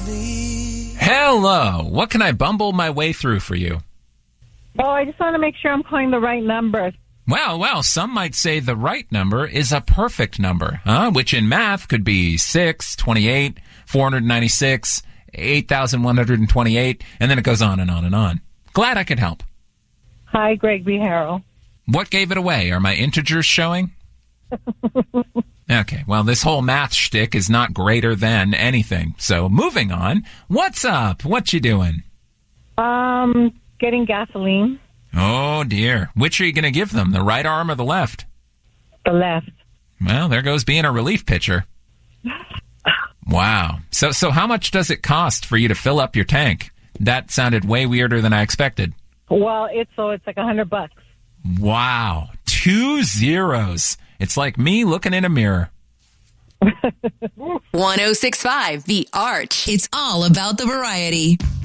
Hello. What can I bumble my way through for you? Oh, I just want to make sure I'm calling the right number. Well, some might say the right number is a perfect number, which in math could be 6, 28, 496, 8,128, and then it goes on and on and on. Glad I could help. Hi, Greg B. Harrell. What gave it away? Are my integers showing? Okay, well, this whole math shtick is not greater than anything. So moving on. What's up? What you doing? Getting gasoline. Oh, dear. Which are you going to give them, the right arm or the left? The left. Well, there goes being a relief pitcher. Wow. So how much does it cost for you to fill up your tank? That sounded way weirder than I expected. Well, it's like $100. Wow. 2 zeros. It's like me looking in a mirror. 106.5 The Arch. It's all about the variety.